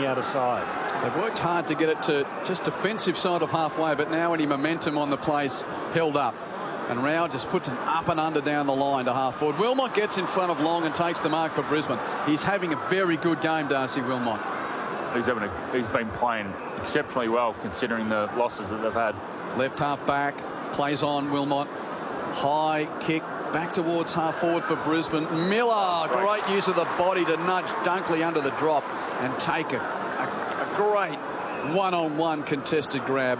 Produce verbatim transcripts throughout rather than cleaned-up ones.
out of side. They've worked hard to get it to just defensive side of halfway, but now any momentum on the place held up. And Rao just puts an up and under down the line to half forward. Wilmot gets in front of Long and takes the mark for Brisbane. He's having a very good game, Darcy Wilmot. He's, having a, he's been playing exceptionally well considering the losses that they've had. Left half back, plays on Wilmot. High kick back towards half forward for Brisbane. Miller, great, great use of the body to nudge Dunkley under the drop and take it. A, a great one-on-one contested grab.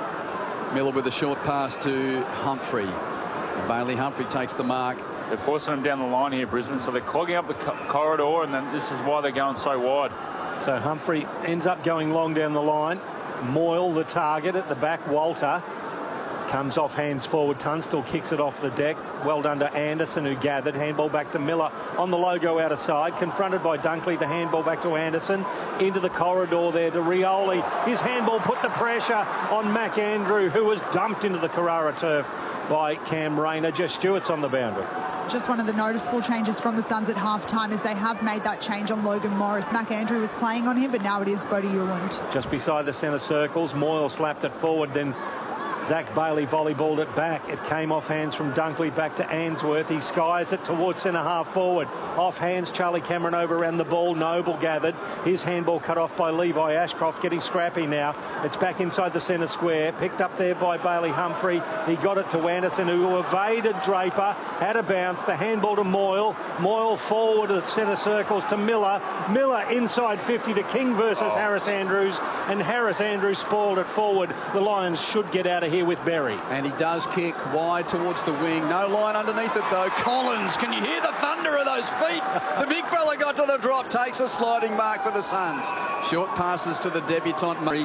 Miller with a short pass to Humphrey. And Bailey Humphrey takes the mark. They're forcing them down the line here, Brisbane, so they're clogging up the co corridor, and then this is why they're going so wide. So Humphrey ends up going long down the line. Moyle, the target at the back. Walter comes off hands forward. Tunstall kicks it off the deck. Well done to Anderson, who gathered. Handball back to Miller on the logo out of side. Confronted by Dunkley. The handball back to Anderson. Into the corridor there to Rioli. His handball put the pressure on Mac Andrew, who was dumped into the Carrara turf by Cam Rayner. Jess Stewart's on the boundary. Just one of the noticeable changes from the Suns at half-time is they have made that change on Logan Morris. Mac Andrew was playing on him, but now it is Bodie Uland. Just beside the centre circles, Moyle slapped it forward, then Zach Bailey volleyballed it back. It came off hands from Dunkley back to Ainsworth. He skies it towards centre half forward. Off hands, Charlie Cameron over around the ball. Noble gathered. His handball cut off by Levi Ashcroft, getting scrappy now. It's back inside the centre square. Picked up there by Bailey Humphrey. He got it to Anderson, who evaded Draper. Had a bounce. The handball to Moyle. Moyle forward to the centre circles to Miller. Miller inside fifty to King versus oh. Harris Andrews. And Harris Andrews spoiled it forward. The Lions should get out of here with Berry. And he does kick wide towards the wing. No line underneath it, though. Collins, can you hear the thunder of those feet? The big fella got to the drop, takes a sliding mark for the Suns. Short passes to the debutant Murray,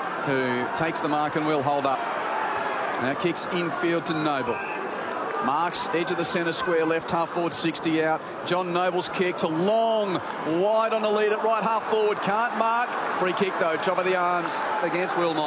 who takes the mark and will hold up. Now kicks infield to Noble. Marks edge of the centre square, left half forward, sixty out. John Noble's kick to Long, wide on the lead at right half forward. Can't mark. Free kick, though. Chop of the arms against Wilmot.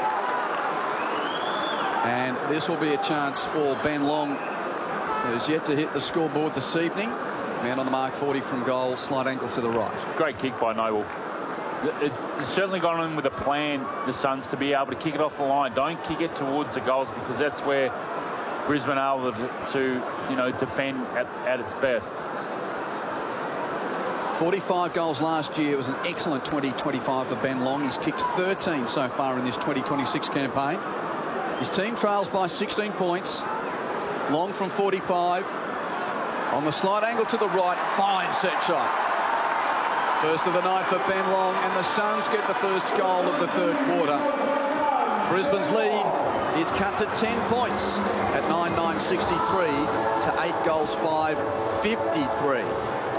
And this will be a chance for Ben Long, who's yet to hit the scoreboard this evening. Man on the mark, forty from goal, slight ankle to the right. Great kick by Noble. It's certainly gone in with a plan, the Suns, to be able to kick it off the line. Don't kick it towards the goals, because that's where Brisbane are able to, to you know, defend at, at its best. forty-five goals last year. It was an excellent twenty twenty-five for Ben Long. He's kicked thirteen so far in this twenty twenty-six campaign. His team trails by sixteen points. Long from forty-five. On the slight angle to the right. Fine set shot. First of the night for Ben Long, and the Suns get the first goal of the third quarter. Brisbane's lead is cut to ten points at nine nine sixty-three to eight goals five fifty-three.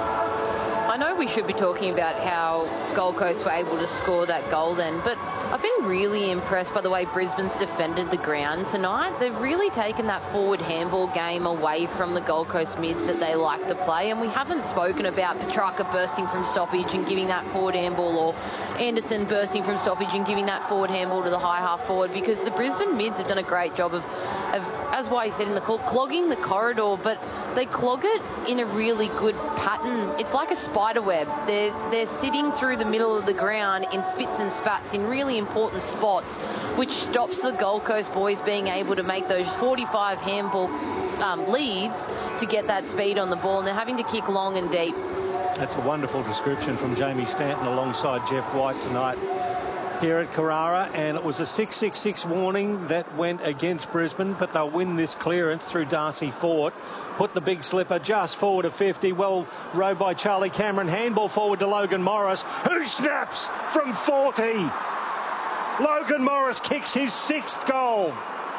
I know we should be talking about how Gold Coast were able to score that goal then, but I've been really impressed by the way Brisbane's defended the ground tonight. They've really taken that forward handball game away from the Gold Coast mids that they like to play, and we haven't spoken about Petrarca bursting from stoppage and giving that forward handball, or Anderson bursting from stoppage and giving that forward handball to the high half forward, because the Brisbane mids have done a great job of, of as White said in the call, clogging the corridor, but they clog it in a really good pattern. It's like a spider web. They're, they're sitting through the middle of the ground in spits and spats in really important spots, which stops the Gold Coast boys being able to make those forty-five handball um, leads to get that speed on the ball, and they're having to kick long and deep. That's a wonderful description from Jamie Stanton alongside Jeff White tonight here at Carrara, and it was a six six six warning that went against Brisbane, but they'll win this clearance through Darcy Fort. Put the big slipper just forward of fifty. Well rowed by Charlie Cameron. Handball forward to Logan Morris, who snaps from forty. Logan Morris kicks his sixth goal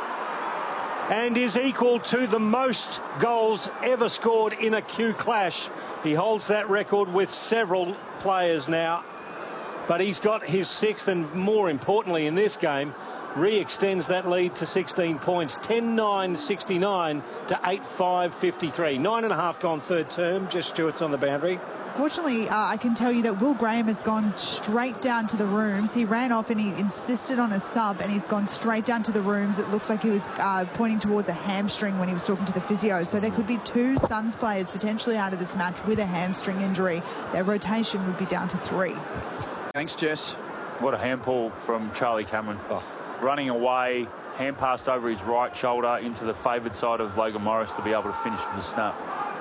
and is equal to the most goals ever scored in a Q clash. He holds that record with several players now, but he's got his sixth, and more importantly in this game, re-extends that lead to sixteen points. ten nine sixty-nine to eight five fifty-three. Nine and a half gone third term. Just Stewart's on the boundary. Fortunately, uh, I can tell you that Will Graham has gone straight down to the rooms. He ran off and he insisted on a sub, and he's gone straight down to the rooms. It looks like he was uh, pointing towards a hamstring when he was talking to the physio. So there could be two Suns players potentially out of this match with a hamstring injury. Their rotation would be down to three. Thanks, Jess. What a handball from Charlie Cameron. Oh. Running away, hand passed over his right shoulder into the favoured side of Logan Morris to be able to finish with the snap.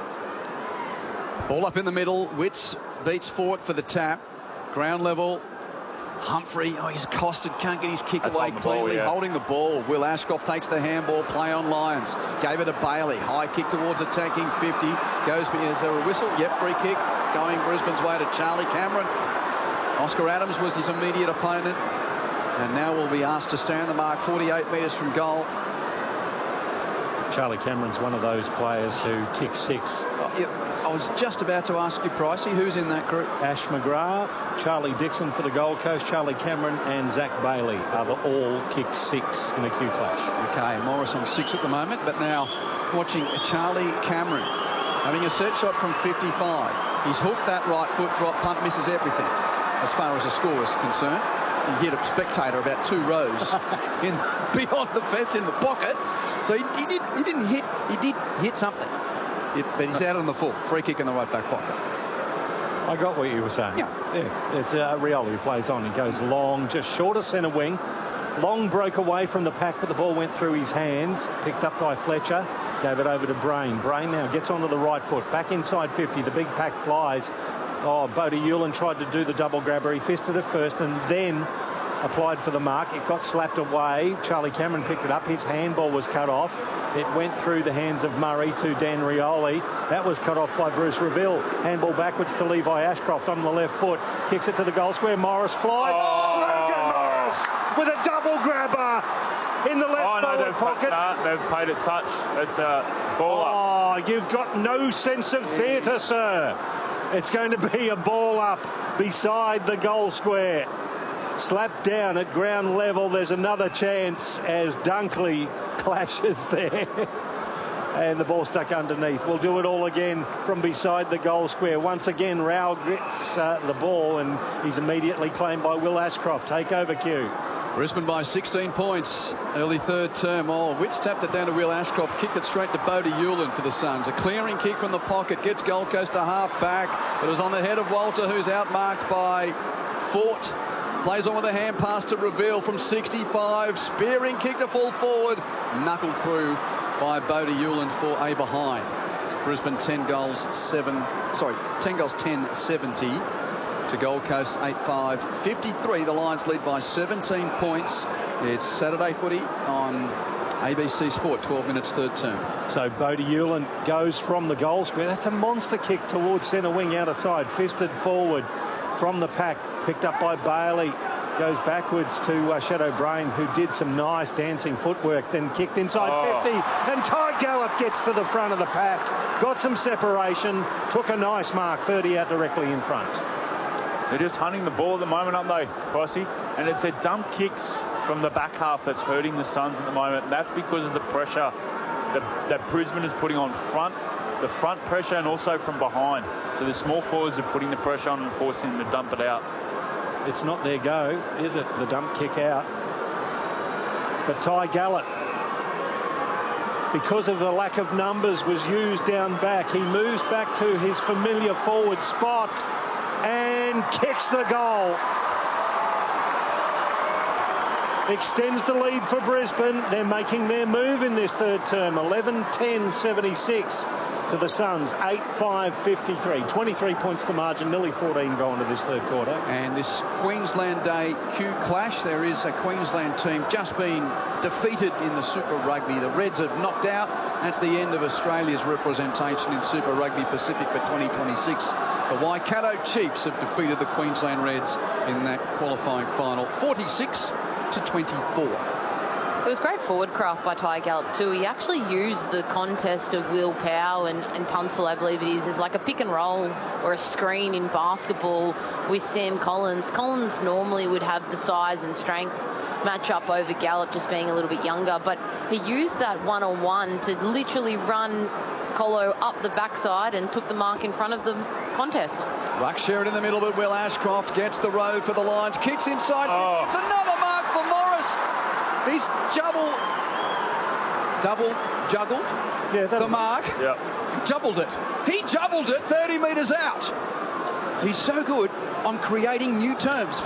Ball up in the middle. Witts beats Fort for the tap. Ground level. Humphrey, oh, he's costed, can't get his kick That's away holding the ball, cleanly, yeah. holding the ball. Will Ashcroft takes the handball, play on Lions. Gave it to Bailey. High kick towards attacking fifty. Goes, is there a whistle? Yep, free kick. Going Brisbane's way to Charlie Cameron. Oscar Adams was his immediate opponent. And now will be asked to stand the mark forty-eight metres from goal. Charlie Cameron's one of those players who kicks six. Oh, yeah, I was just about to ask you, Pricey, who's in that group? Ash McGrath, Charlie Dixon for the Gold Coast, Charlie Cameron and Zach Bailey are the all kicked six in a Q Clash. Okay, Morris on six at the moment, but now watching Charlie Cameron having a set shot from fifty-five. He's hooked that right foot drop punt, misses everything as far as the score is concerned. He hit a spectator about two rows in beyond the fence in the pocket. So he, he did he didn't hit he did hit something. It, but he's out on the full. Free kick in the right back pocket. I got what you were saying. Yeah. Yeah. It's uh, Rioli who plays on. He goes long, just short of centre wing. Long broke away from the pack, but the ball went through his hands. Picked up by Fletcher. Gave it over to Brain. Brain now gets onto the right foot. Back inside fifty. The big pack flies. Oh, Bodie Hewlin tried to do the double grabber. He fisted it first and then applied for the mark. It got slapped away. Charlie Cameron picked it up. His handball was cut off. It went through the hands of Murray to Dan Rioli. That was cut off by Bruce Reville. Handball backwards to Levi Ashcroft on the left foot. Kicks it to the goal square. Morris flies. Oh. Logan Morris with a double grabber in the left Oh, no, forward they've, pocket. no, they've paid it touch. It's a ball up. Oh, you've got no sense of theatre, sir. It's going to be a ball up beside the goal square. Slapped down at ground level. There's another chance as Dunkley clashes there. And the ball stuck underneath. We'll do it all again from beside the goal square. Once again, Rao gets uh, the ball and he's immediately claimed by Will Ashcroft. Take over, Q. Brisbane by sixteen points. Early third term. Oh, Witts tapped it down to Will Ashcroft. Kicked it straight to Bodie Hewlin for the Suns. A clearing kick from the pocket. Gets Gold Coast to half back. But it was on the head of Walter, who's outmarked by Fort. Plays on with a hand pass to Reville from sixty-five. Spearing kick to full forward. Knuckled through by Bodie Hewlin for a behind. Brisbane ten goals, seven. Sorry, ten goals, ten seventy. To Gold Coast eight five fifty-three. The Lions lead by seventeen points. It's Saturday footy on A B C Sport, twelve minutes third term. So Bodie Hewlin goes from the goal square. That's a monster kick towards centre wing outer side. Fisted forward from the pack. Picked up by Bailey. Goes backwards to uh, Shadow Brain, who did some nice dancing footwork, then kicked inside Oh. fifty. And Ty Gallup gets to the front of the pack. Got some separation. Took a nice mark. thirty out directly in front. They're just hunting the ball at the moment, aren't they, Pricey? And it's a dump kicks from the back half that's hurting the Suns at the moment. And that's because of the pressure that, that Brisbane is putting on front, the front pressure, and also from behind. So the small forwards are putting the pressure on and forcing them to dump it out. It's not their go, is it? The dump kick out. But Ty Gallup, because of the lack of numbers, was used down back. He moves back to his familiar forward spot and kicks the goal. Extends the lead for Brisbane. They're making their move in this third term. eleven ten seventy-six to the Suns. eight five fifty-three. twenty-three points the margin. Nearly fourteen going to this third quarter. And this Queensland Day Q Clash, there is a Queensland team just been defeated in the Super Rugby. The Reds have knocked out. That's the end of Australia's representation in Super Rugby Pacific for twenty twenty-six. The Waikato Chiefs have defeated the Queensland Reds in that qualifying final, forty-six to twenty-four. It was great forward craft by Ty Gallup too. He actually used the contest of Will Powell and, and Tunstall, I believe it is, as like a pick and roll or a screen in basketball with Sam Collins. Collins normally would have the size and strength match up over Gallup, just being a little bit younger, but he used that one-on-one to literally run Colo up the backside and took the mark in front of the contest. Ruck Sherrod in the middle, but Will Ashcroft gets the road for the Lions. Kicks inside. Oh. It's another mark for Morris. He's double, double juggled Yeah, that the mark. Yeah. Juggled it. He juggled it thirty metres out. He's so good on creating new terms.